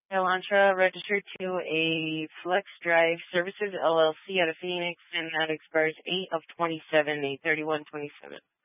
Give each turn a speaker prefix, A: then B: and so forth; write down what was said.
A: Elantra, registered to a Flex Drive Services LLC out of Phoenix, and that expires 8/27, 8/31/27.